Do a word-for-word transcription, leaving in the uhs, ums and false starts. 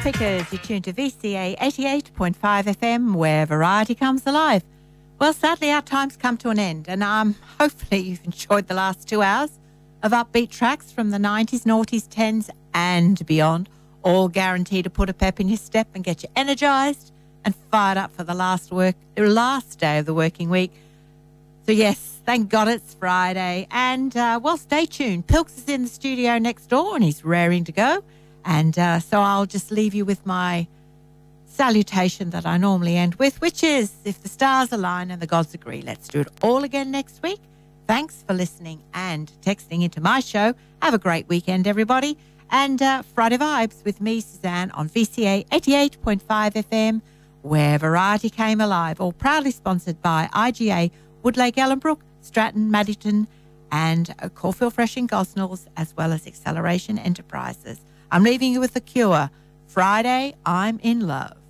Pickers, you're tuned to V C A eighty-eight point five F M, where variety comes alive. Well, sadly, our time's come to an end, and um, hopefully you've enjoyed the last two hours of upbeat tracks from the nineties, noughties, tens, and beyond, all guaranteed to put a pep in your step and get you energised and fired up for the last work, last day of the working week. So, yes, thank God it's Friday. And, uh, well, stay tuned. Pilks is in the studio next door, and he's raring to go. And uh, so I'll just leave you with my salutation that I normally end with, which is, if the stars align and the gods agree, let's do it all again next week. Thanks for listening and texting into my show. Have a great weekend, everybody. And uh, Friday Vibes with me, Suzanne, on V C A eighty-eight point five F M, where variety came alive, all proudly sponsored by I G A, Woodlake, Ellenbrook, Stratton, Maddington, and uh, Caulfield Fresh in Gosnells, as well as Acceleration Enterprises. I'm leaving you with The Cure. Friday, I'm in love.